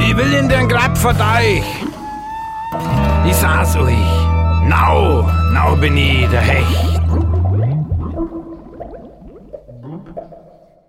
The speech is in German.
Ich will in den Grab von euch. Ich sag's euch. Now bin ich der Hecht.